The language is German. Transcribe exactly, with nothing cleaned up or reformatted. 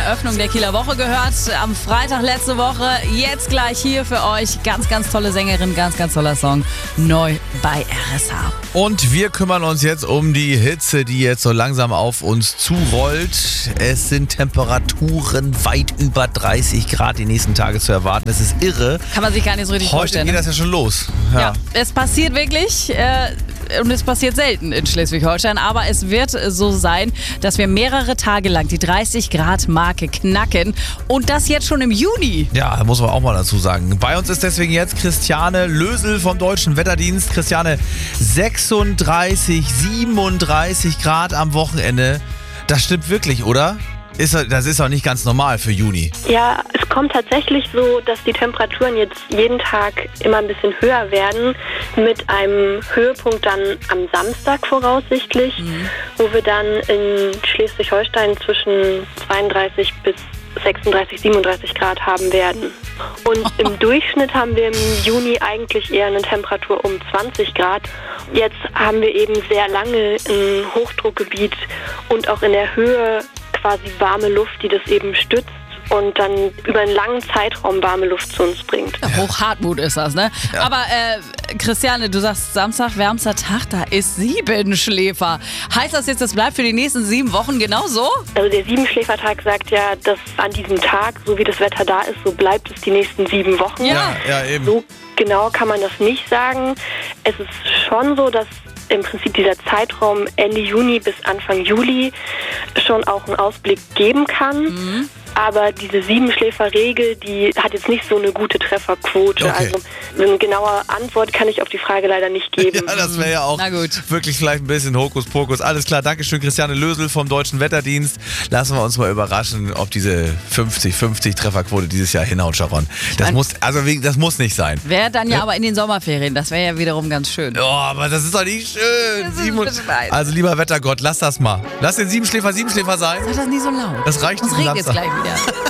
Eröffnung der Kieler Woche gehört. Am Freitag letzte Woche. Jetzt gleich hier für euch. Ganz, ganz tolle Sängerin, ganz, ganz toller Song. Neu bei R S H. Und wir kümmern uns jetzt um die Hitze, die jetzt so langsam auf uns zurollt. Es sind Temperaturen weit über dreißig Grad die nächsten Tage zu erwarten. Es ist irre. Kann man sich gar nicht so richtig Heute vorstellen. geht das ja schon los. Ja. Ja. ja, es passiert wirklich. Äh, Und es passiert selten in Schleswig-Holstein, aber es wird so sein, dass wir mehrere Tage lang die dreißig Grad Marke knacken und das jetzt schon im Juni. Ja, da muss man auch mal dazu sagen. Bei uns ist deswegen jetzt Christiane Lösel vom Deutschen Wetterdienst. Christiane, sechsunddreißig, siebenunddreißig Grad am Wochenende. Das stimmt wirklich, oder? Ist, das ist auch nicht ganz normal für Juni. Ja, es kommt tatsächlich so, dass die Temperaturen jetzt jeden Tag immer ein bisschen höher werden, mit einem Höhepunkt dann am Samstag voraussichtlich, mhm. wo wir dann in Schleswig-Holstein zwischen zweiunddreißig bis sechsunddreißig, siebenunddreißig Grad haben werden. Und im Durchschnitt haben wir im Juni eigentlich eher eine Temperatur um zwanzig Grad. Jetzt haben wir eben sehr lange ein Hochdruckgebiet und auch in der Höhe quasi warme Luft, die das eben stützt und dann über einen langen Zeitraum warme Luft zu uns bringt. Ja, Hochhartmut ist das, ne? Ja. Aber äh, Christiane, du sagst Samstag, wärmster Tag, da ist Siebenschläfer. Heißt das jetzt, das bleibt für die nächsten sieben Wochen genauso? Also der Siebenschläfertag sagt ja, dass an diesem Tag, so wie das Wetter da ist, so bleibt es die nächsten sieben Wochen. Ja, ja, eben. So genau kann man das nicht sagen. Es ist schon so, dass im Prinzip dieser Zeitraum Ende Juni bis Anfang Juli schon auch einen Ausblick geben kann. Mhm. Aber diese Siebenschläfer-Regel, die hat jetzt nicht so eine gute Trefferquote. Okay. Also eine genaue Antwort kann ich auf die Frage leider nicht geben. Ja, das wäre ja auch wirklich vielleicht ein bisschen Hokuspokus. Alles klar, Dankeschön, Christiane Lösel vom Deutschen Wetterdienst. Lassen wir uns mal überraschen, ob diese fünfzig fünfzig Trefferquote dieses Jahr hinhaut, Sharon. Das muss, also das muss nicht sein. Wäre dann ja, ja aber in den Sommerferien. Das wäre ja wiederum ganz schön. Oh, aber das ist doch nicht schön. Das ist Sieben, also lieber Wettergott, lass das mal. Lass den Siebenschläfer Siebenschläfer sein. Sag das nie so laut. Das reicht Uns diesen regnet jetzt Samstag. gleich wieder.